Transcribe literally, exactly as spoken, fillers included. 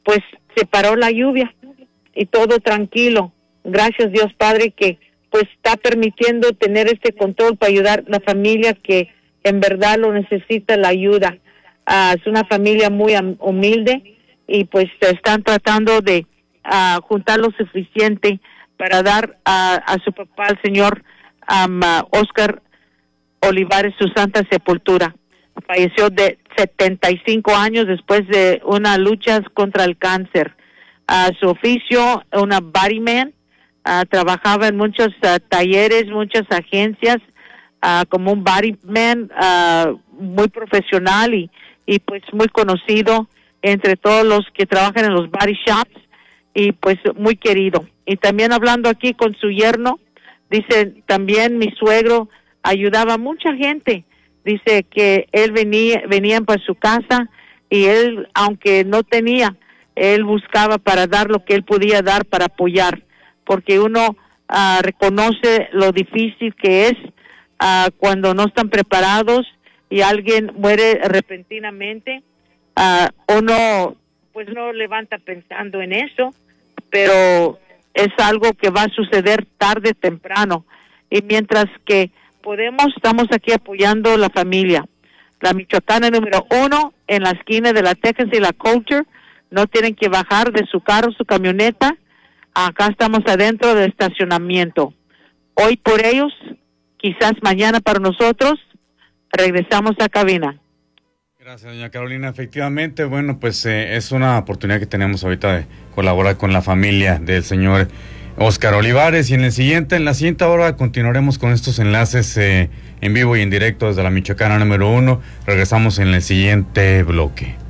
pues se paró la lluvia y todo tranquilo. Gracias Dios Padre que pues está permitiendo tener este control para ayudar a la familia que en verdad lo necesita, la ayuda. Uh, es una familia muy humilde y pues están tratando de uh, juntar lo suficiente para dar uh, a su papá, el señor um, uh, Oscar Olivares, su santa sepultura. Falleció de setenta y cinco años después de una lucha contra el cáncer. Uh, su oficio, una bodyman, uh, trabajaba en muchos uh, talleres, muchas agencias, uh, como un bodyman uh, muy profesional y, y pues muy conocido entre todos los que trabajan en los body shops y pues muy querido. Y también hablando aquí con su yerno, dice también mi suegro ayudaba a mucha gente. Dice que él venía, venían para su casa y él, aunque no tenía, él buscaba para dar lo que él podía dar para apoyar, porque uno uh, reconoce lo difícil que es uh, cuando no están preparados y alguien muere repentinamente. Uh, uno pues no levanta pensando en eso, pero es algo que va a suceder tarde o temprano. Y mientras que podemos, estamos aquí apoyando la familia. La Michoacana número uno, en la esquina de la Texas y la Culture. No tienen que bajar de su carro, su camioneta. Acá estamos adentro del estacionamiento. Hoy por ellos, quizás mañana para nosotros. Regresamos a cabina. Gracias, doña Carolina. Efectivamente, bueno, pues eh, es una oportunidad que tenemos ahorita de colaborar con la familia del señor Oscar Olivares, y en el siguiente, en la siguiente hora continuaremos con estos enlaces eh, en vivo y en directo desde la Michoacana número uno. Regresamos en el siguiente bloque.